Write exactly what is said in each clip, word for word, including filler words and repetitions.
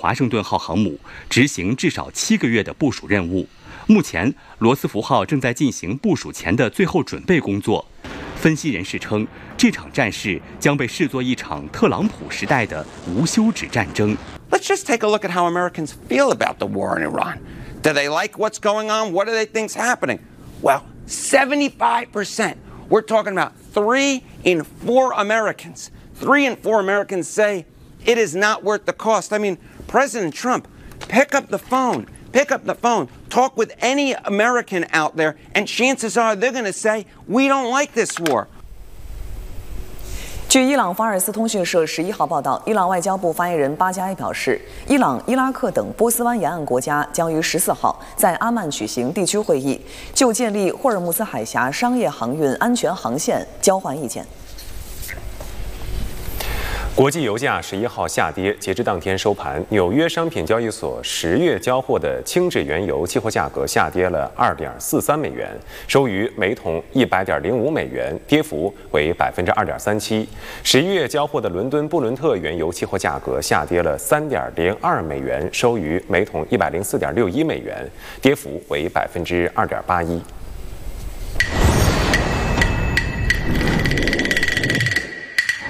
华盛顿号航母执行至少七个月的部署任务。目前，罗斯福号正在进行部署前的最后准备工作。分析人士称，这场战事将被视作一场特朗普时代的无休止战争。 Let's just take a look at how Americans feel about the war in Iran. Do they like what's going on? What do they think's happening? Well, seventy-five percent. We're talking about three in four Americans. Three in four Americans say it is not worth the cost. I mean, President Trump, pick up the phone. Pick up the phone, talk with any American out there, and chances are they're going to say, we don't like this war. 据伊朗法尔斯通讯社十一号报道，伊朗外交部发言人巴加埃表示，伊朗、伊拉克等波斯湾沿岸国家将于十四号在阿曼举行地区会议，就建立霍尔木兹海峡商业航运安全航线交换意见。 国际油价十一号下跌，截至当天收盘，纽约商品交易所十月交货的轻质原油期货价格下跌了二点四三美元，收于每桶一百点零五美元，跌幅为百分之二点三七。十一月交货的伦敦布伦特原油期货价格下跌了三点零二美元，收于每桶一百零四点六一美元，跌幅为百分之二点八一。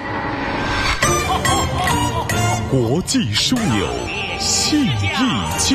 国际枢纽，信义经。